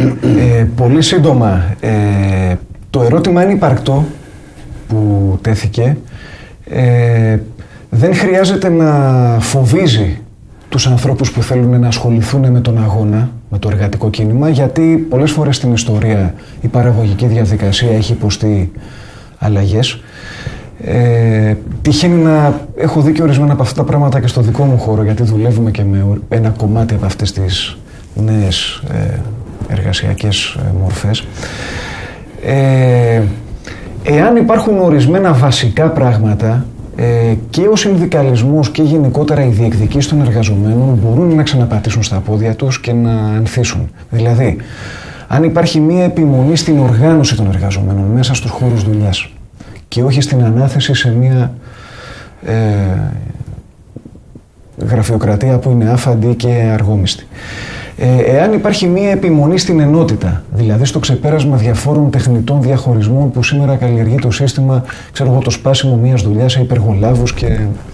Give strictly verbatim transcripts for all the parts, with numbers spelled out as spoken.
Ε, πολύ σύντομα, ε, το ερώτημα είναι υπαρκτό που τέθηκε. Ε, δεν χρειάζεται να φοβίζει τους ανθρώπους που θέλουν να ασχοληθούν με τον αγώνα, με το εργατικό κίνημα, γιατί πολλές φορές στην ιστορία η παραγωγική διαδικασία έχει υποστεί αλλαγές. Ε, τυχαίνει να έχω δει και ορισμένα από αυτά τα πράγματα και στο δικό μου χώρο, γιατί δουλεύουμε και με ένα κομμάτι από αυτές τις νέες ε, εργασιακές ε, μορφές. Ε, εάν υπάρχουν ορισμένα βασικά πράγματα ε, και ο συνδικαλισμός και γενικότερα οι διεκδικήσεις των εργαζομένων μπορούν να ξαναπατήσουν στα πόδια τους και να ανθίσουν. Δηλαδή, αν υπάρχει μία επιμονή στην οργάνωση των εργαζομένων μέσα στους χώρους δουλειάς και όχι στην ανάθεση σε μία ε, γραφειοκρατία που είναι άφαντη και αργόμιστη. Ε, εάν υπάρχει μία επιμονή στην ενότητα, δηλαδή στο ξεπέρασμα διαφόρων τεχνητών διαχωρισμών που σήμερα καλλιεργεί το σύστημα, ξέρω εγώ, το σπάσιμο μιας δουλειάς σε υπεργολάβους και,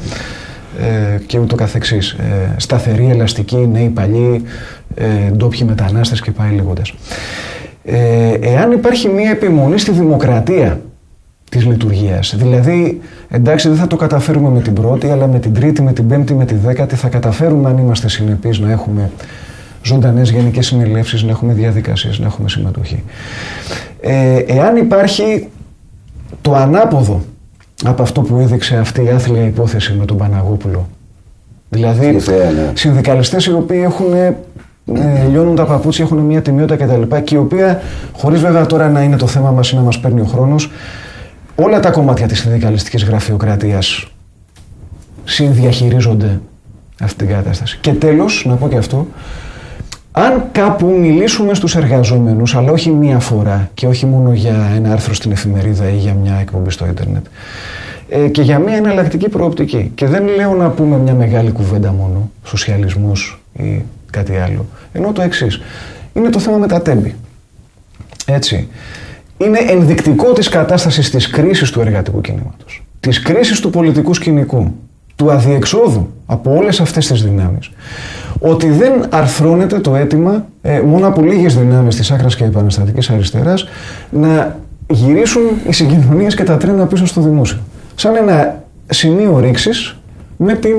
ε, και ούτω καθεξής. Ε, σταθερή, ελαστική, νέοι, παλιοί, ε, ντόπιοι μετανάστες και πάει λέγοντας. Ε, εάν υπάρχει μία επιμονή στη δημοκρατία της λειτουργίας, δηλαδή, εντάξει, δεν θα το καταφέρουμε με την πρώτη, αλλά με την τρίτη, με την πέμπτη, με τη δέκατη θα καταφέρουμε, αν είμαστε συνεπείς, να έχουμε ζωντανές γενικές συνελεύσεις, να έχουμε διαδικασίες, να έχουμε συμμετοχή. Ε, εάν υπάρχει το ανάποδο από αυτό που έδειξε αυτή η άθλια υπόθεση με τον Παναγόπουλο, δηλαδή ναι. συνδικαλιστές οι οποίοι έχουν, ε, λιώνουν τα παπούτσια, έχουν μια τιμιότητα κτλ. Και η οποία, χωρίς βέβαια τώρα να είναι το θέμα μας ή να μας παίρνει ο χρόνος, όλα τα κομμάτια της συνδικαλιστικής γραφειοκρατίας συνδιαχειρίζονται αυτή την κατάσταση. Και τέλος, να πω και αυτό, αν κάπου μιλήσουμε στους εργαζόμενους, αλλά όχι μία φορά και όχι μόνο για ένα άρθρο στην εφημερίδα ή για μια εκπομπή στο ίντερνετ, ε, και για μια εναλλακτική προοπτική, και δεν λέω να πούμε μια μεγάλη κουβέντα μόνο, σοσιαλισμός ή κάτι άλλο, ενώ το εξής, είναι το θέμα με τα τέμπη. Έτσι. Είναι ενδεικτικό της κατάστασης της κρίσης του εργατικού κινήματος, της κρίσης του πολιτικού σκηνικού, του αδιεξόδου από όλες αυτές τις δυνάμεις, ότι δεν αρθρώνεται το αίτημα ε, μόνο από λίγες δυνάμεις της άκρας και επαναστατικής αριστεράς να γυρίσουν οι συγκοινωνίες και τα τρένα πίσω στο δημόσιο. Σαν ένα σημείο ρήξης με την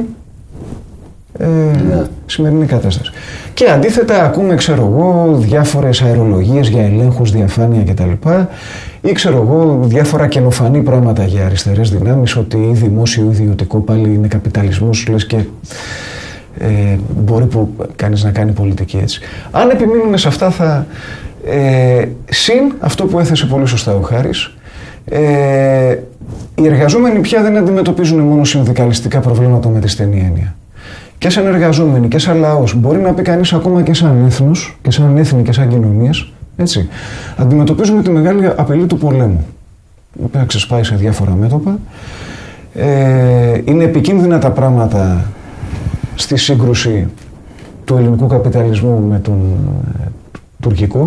ε, yeah. σημερινή κατάσταση. Και αντίθετα ακούμε, ξέρω εγώ, διάφορες αερολογίες για ελέγχους, διαφάνεια κτλ. Ή ξέρω εγώ, διάφορα καινοφανή πράγματα για αριστερές δυνάμεις, ότι ή δημόσιο ή ιδιωτικό πάλι είναι καπιταλισμός, λες, και ε, μπορεί που κανείς να κάνει πολιτική έτσι. Αν επιμείνουμε σε αυτά θα... Ε, συν αυτό που έθεσε πολύ σωστά ο Χάρης, ε, οι εργαζόμενοι πια δεν αντιμετωπίζουν μόνο συνδικαλιστικά προβλήματα με τη στενή έννοια. Και σαν εργαζόμενοι και σαν λαός, μπορεί να πει κανείς ακόμα και σαν έθνος, και σαν έθνη και σαν κοινωνίες, έτσι, αντιμετωπίζουμε τη μεγάλη απειλή του πολέμου, η οποία ξεσπάει σε διάφορα μέτωπα. Ε, είναι επικίνδυνα τα πράγματα στη σύγκρουση του ελληνικού καπιταλισμού με τον ε, τουρκικό.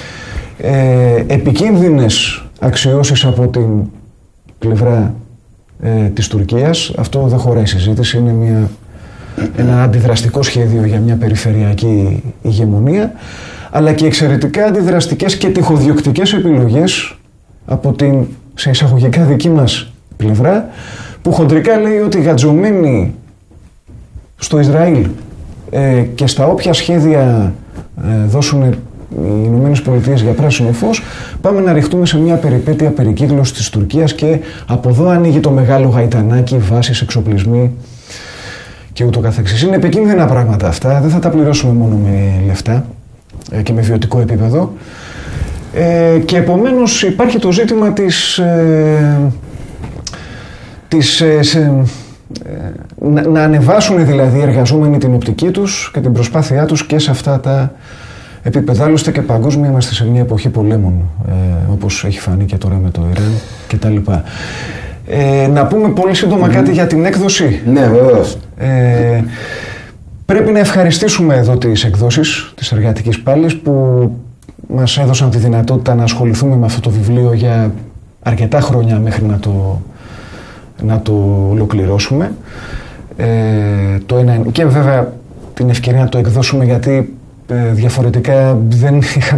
Ε, επικίνδυνες αξιώσεις από την πλευρά ε, της Τουρκίας. Αυτό δεν χωράει συζήτηση, είναι μια, ένα αντιδραστικό σχέδιο για μια περιφερειακή ηγεμονία, αλλά και εξαιρετικά αντιδραστικές και τυχοδιοκτικές επιλογές από την, σε εισαγωγικά, δική μας πλευρά, που χοντρικά λέει ότι γατζωμένοι στο Ισραήλ ε, και στα όποια σχέδια ε, δώσουν οι Ηνωμένες Πολιτείες για πράσινο φως, πάμε να ρηχτούμε σε μια περιπέτεια περικύκλωσης της Τουρκίας και από εδώ ανοίγει το μεγάλο γαϊτανάκι, βάσεις, εξοπλισμοί και ούτω καθεξής. Είναι επικίνδυνα πράγματα αυτά, δεν θα τα πληρώσουμε μόνο με λεφτά ε, και με βιωτικό επίπεδο, ε, και επομένως υπάρχει το ζήτημα της, ε, της ε, σε, Να, να ανεβάσουν δηλαδή οι εργαζόμενοι την οπτική τους και την προσπάθειά τους και σε αυτά τα επίπεδα. Άλλωστε και παγκόσμια είμαστε σε μια εποχή πολέμων, ε, όπως έχει φανεί και τώρα με το Ιράν και τα λοιπά. Ε, να πούμε πολύ σύντομα mm. κάτι για την έκδοση. Ναι, βεβαίως. Ε, πρέπει να ευχαριστήσουμε εδώ τις εκδόσεις της Εργατικής Πάλης που μας έδωσαν τη δυνατότητα να ασχοληθούμε με αυτό το βιβλίο για αρκετά χρόνια μέχρι να το να το ολοκληρώσουμε. Ε, το ένα, και βέβαια την ευκαιρία να το εκδώσουμε, γιατί ε, διαφορετικά δεν είχαμε